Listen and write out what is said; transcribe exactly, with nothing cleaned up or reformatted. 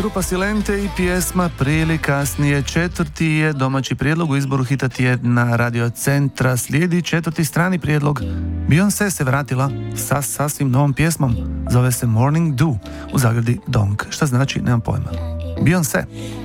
Grupa Silente i pjesma Prili kasnije. Četvrti je domaći prijedlog u izboru hita tjedna Radio Centra. Slijedi četvrti strani prijedlog. Beyoncé se vratila sa sasvim novom pjesmom. Zove se Morning Dew, u zagradi Donk. Šta znači? Nemam pojma. Beyoncé.